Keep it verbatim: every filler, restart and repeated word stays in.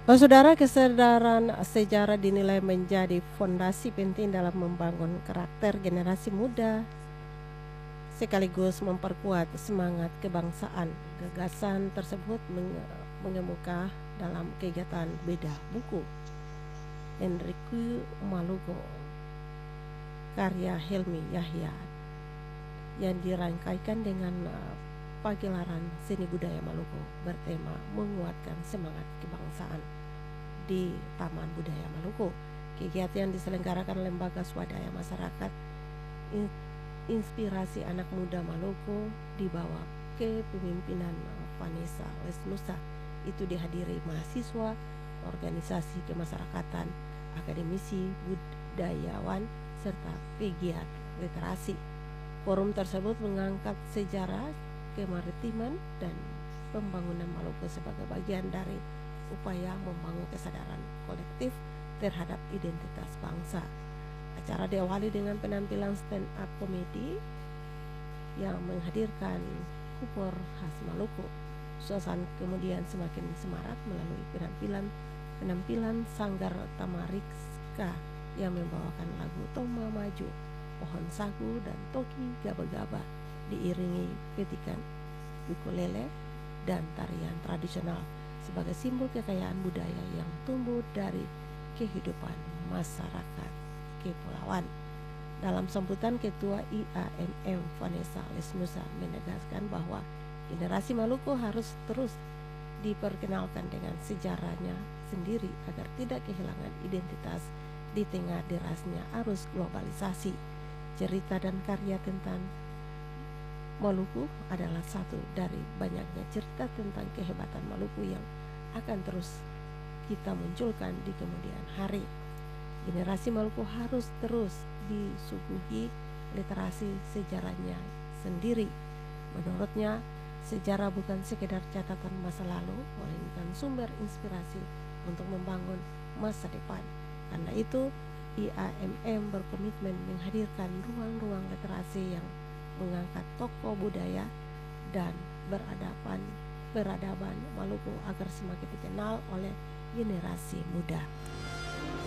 Oh, saudara, kesadaran sejarah dinilai menjadi fondasi penting dalam membangun karakter generasi muda sekaligus memperkuat semangat kebangsaan. Gagasan tersebut mengemuka dalam kegiatan Bedah Buku Enrique Maluku karya Helmi Yahya yang dirangkaikan dengan pagelaran seni budaya Maluku bertema menguatkan semangat kebangsaan di Taman Budaya Maluku. Kegiatan yang diselenggarakan lembaga swadaya masyarakat Inspirasi Anak Muda Maluku di bawah kepemimpinan Vanessa Lesnusa. Itu dihadiri mahasiswa, organisasi kemasyarakatan, akademisi, budayawan, serta pegiat literasi. Forum tersebut mengangkat sejarah kemaritiman dan pembangunan Maluku sebagai bagian dari upaya membangun kesadaran kolektif terhadap identitas bangsa. Acara diawali dengan penampilan stand up comedy yang menghadirkan humor khas Maluku. Suasana kemudian semakin semarak melalui penampilan penampilan Sanggar Tamarikska yang membawakan lagu Toma Maju, Pohon Sagu, dan Toki Gaba-Gaba, diiringi petikan ukulele dan tarian tradisional sebagai simbol kekayaan budaya yang tumbuh dari kehidupan masyarakat kepulauan. Dalam sambutan, Ketua I A M M Vanessa Lesnusa menegaskan bahwa generasi Maluku harus terus diperkenalkan dengan sejarahnya sendiri agar tidak kehilangan identitas di tengah derasnya arus globalisasi. Cerita dan karya tentang Maluku adalah satu dari banyaknya cerita tentang kehebatan Maluku yang akan terus kita munculkan di kemudian hari. Generasi Maluku harus terus disuguhi literasi sejarahnya sendiri. Menurutnya, sejarah bukan sekedar catatan masa lalu, melainkan sumber inspirasi untuk membangun masa depan. Karena itu, I A M M berkomitmen menghadirkan ruang-ruang literasi yang mengangkat tokoh budaya dan beradaban peradaban Maluku agar semakin dikenal oleh generasi muda.